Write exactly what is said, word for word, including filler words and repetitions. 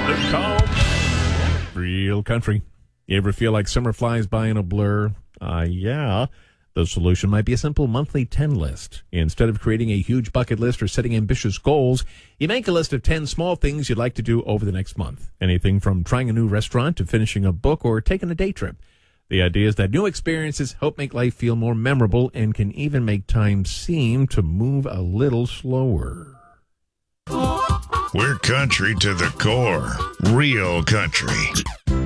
It's called Real Country. You ever feel like summer flies by in a blur? Uh, yeah. The solution might be a simple monthly ten list. Instead of creating a huge bucket list or setting ambitious goals, you make a list of ten small things you'd like to do over the next month. Anything from trying a new restaurant to finishing a book or taking a day trip. The idea is that new experiences help make life feel more memorable and can even make time seem to move a little slower. We're country to the core. Real country.